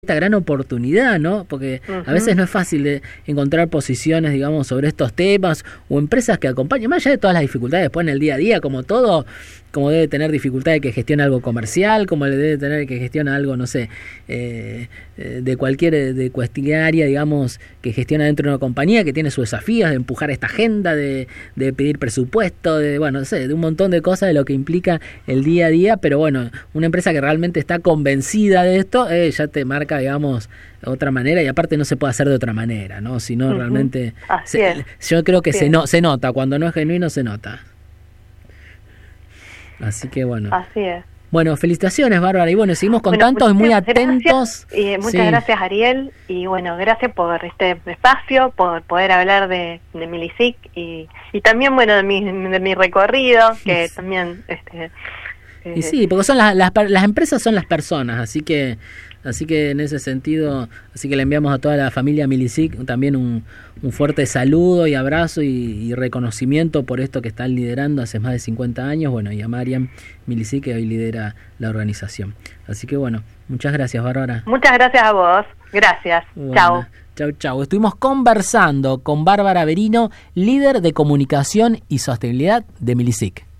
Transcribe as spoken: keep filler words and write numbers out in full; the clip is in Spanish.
esta gran oportunidad, ¿no? Porque uh-huh. a veces no es fácil de encontrar posiciones, digamos, sobre estos temas o empresas que acompañen, más allá de todas las dificultades después en el día a día, como todo, como debe tener dificultades que gestiona algo comercial, como le debe tener que gestiona algo, no sé, eh, de cualquier de cuestionaria, digamos, que gestiona dentro de una compañía, que tiene sus desafíos de empujar esta agenda, de, de pedir presupuesto, de, bueno, no sé, de un montón de cosas de lo que implica el día a día, pero bueno, una empresa que realmente está convencida de esto, eh, ya te marca, digamos, otra manera, y aparte no se puede hacer de otra manera, ¿no? Si no, uh-huh. realmente se, yo creo que se, no, se nota, cuando no es genuino se nota. Así que bueno. Así es. Bueno, felicitaciones, Bárbara, y bueno, seguimos con bueno, tantos y muy atentos. Gracias, y muchas sí. gracias, Ariel, y bueno, gracias por este espacio, por poder hablar de, de Milisic y, y también, bueno, de mi, de mi recorrido, que sí. también... este Y eh, sí, porque son las, las las empresas son las personas, así que así que en ese sentido, así que le enviamos a toda la familia Milisic también un, un fuerte saludo y abrazo y, y reconocimiento por esto que están liderando hace más de cincuenta años, bueno, y a Mariam Milisic, que hoy lidera la organización. Así que bueno, muchas gracias, Bárbara. Muchas gracias a vos, gracias, bueno, chao. Chau, chau. Estuvimos conversando con Bárbara Berino, líder de comunicación y sostenibilidad de Milisic.